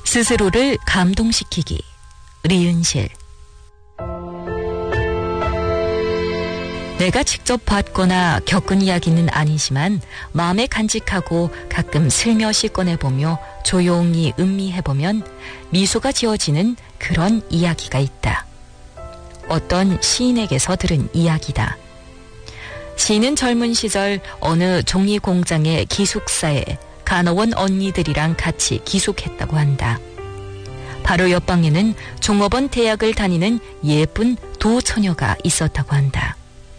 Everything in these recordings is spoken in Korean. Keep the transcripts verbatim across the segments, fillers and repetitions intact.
스스로를 감동시키기. 류은실. 내가 직접 봤거나 겪은 이야기는 아니지만 마음에 간직하고 가끔 슬며시 꺼내보며 조용히 음미해보면 미소가 지어지는 그런 이야기가 있다. 어떤 시인에게서 들은 이야기다. 시인은 젊은 시절 어느 종이 공장의 기숙사에 간호원 언니들이랑 같이 기숙했다고 한다. 바로 옆방에는 종업원 대학을 다니는 예쁜 두 처녀가 있었다고 한다.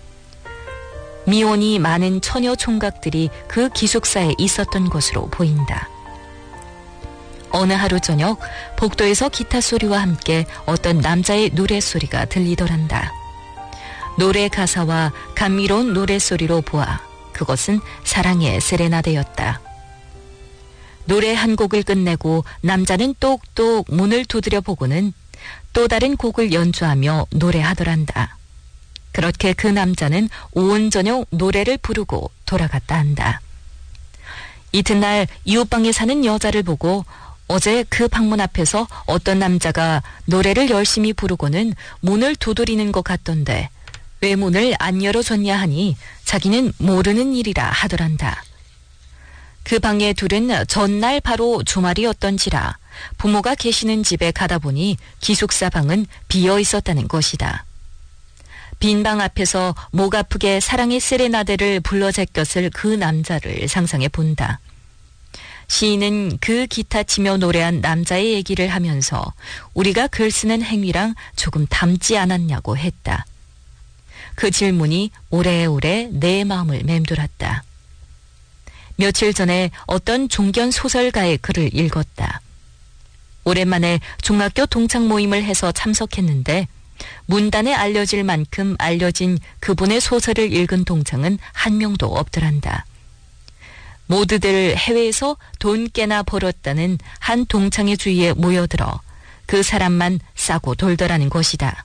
미혼이 많은 처녀 총각들이 그 기숙사에 있었던 것으로 보인다. 어느 하루 저녁 복도에서 기타 소리와 함께 어떤 남자의 노랫소리가 들리더란다. 노래 가사와 감미로운 노랫소리로 보아 그것은 사랑의 세레나데였다. 노래 한 곡을 끝내고 남자는 똑똑 문을 두드려 보고는 또 다른 곡을 연주하며 노래하더란다. 그렇게 그 남자는 온 저녁 노래를 부르고 돌아갔다 한다. 이튿날 이웃방에 사는 여자를 보고 어제 그 방문 앞에서 어떤 남자가 노래를 열심히 부르고는 문을 두드리는 것 같던데 왜 문을 안 열어줬냐 하니 자기는 모르는 일이라 하더란다. 그 방의 둘은 전날 바로 주말이었던지라 부모가 계시는 집에 가다 보니 기숙사 방은 비어 있었다는 것이다. 빈 방 앞에서 목 아프게 사랑의 세레나데를 불러 제꼈을 그 남자를 상상해 본다. 시인은 그 기타 치며 노래한 남자의 얘기를 하면서 우리가 글 쓰는 행위랑 조금 닮지 않았냐고 했다. 그 질문이 오래오래 내 마음을 맴돌았다. 며칠 전에 어떤 종견 소설가의 글을 읽었다. 오랜만에 중학교 동창 모임을 해서 참석했는데 문단에 알려질 만큼 알려진 그분의 소설을 읽은 동창은 한 명도 없더란다. 모두들 해외에서 돈 꽤나 벌었다는 한 동창의 주위에 모여들어 그 사람만 싸고 돌더라는 것이다.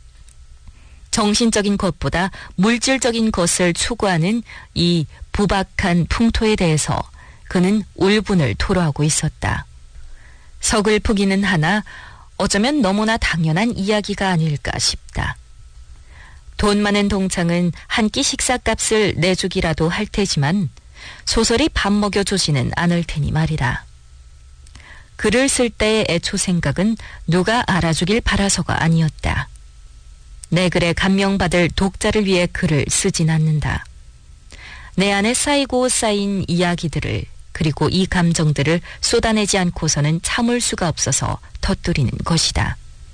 정신적인 것보다 물질적인 것을 추구하는 이 부박한 풍토에 대해서 그는 울분을 토로하고 있었다. 서글프기는 하나 어쩌면 너무나 당연한 이야기가 아닐까 싶다. 돈 많은 동창은 한 끼 식사값을 내주기라도 할 테지만 소설이 밥 먹여주지는 않을 테니 말이다. 글을 쓸 때의 애초 생각은 누가 알아주길 바라서가 아니었다. 내 글에 감명받을 독자를 위해 글을 쓰진 않는다. 내 안에 쌓이고 쌓인 이야기들을 그리고 이 감정들을 쏟아내지 않고서는 참을 수가 없어서 터뜨리는 것이다.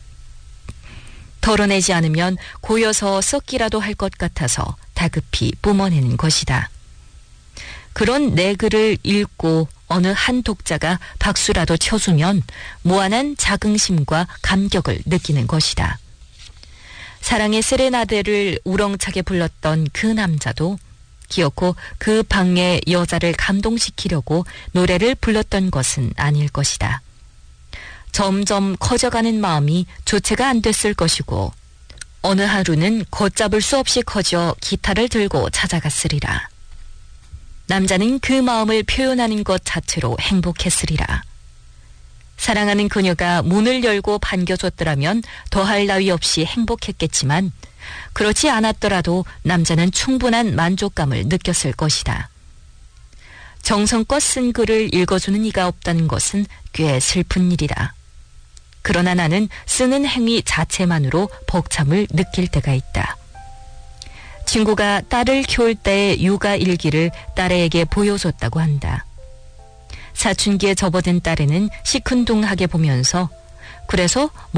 털어내지 않으면 고여서 썩기라도 할 것 같아서 다급히 뿜어내는 것이다. 그런 내 글을 읽고 어느 한 독자가 박수라도 쳐주면 무한한 자긍심과 감격을 느끼는 것이다. 사랑의 세레나데를 우렁차게 불렀던 그 남자도 기어코 그 방의 여자를 감동시키려고 노래를 불렀던 것은 아닐 것이다. 점점 커져가는 마음이 주체가 안 됐을 것이고 어느 하루는 걷잡을 수 없이 커져 기타를 들고 찾아갔으리라. 남자는 그 마음을 표현하는 것 자체로 행복했으리라. 사랑하는 그녀가 문을 열고 반겨줬더라면 더할 나위 없이 행복했겠지만 그렇지 않았더라도 남자는 충분한 만족감을 느꼈을 것이다. 정성껏 쓴 글을 읽어주는 이가 없다는 것은 꽤 슬픈 일이다. 그러나 나는 쓰는 행위 자체만으로 벅참을 느낄 때가 있다. 친구가 딸을 키울 때의 육아 일기를 딸에게 보여줬다고 한다. 사춘기에 접어든 딸에는 시큰둥하게 보면서 그래서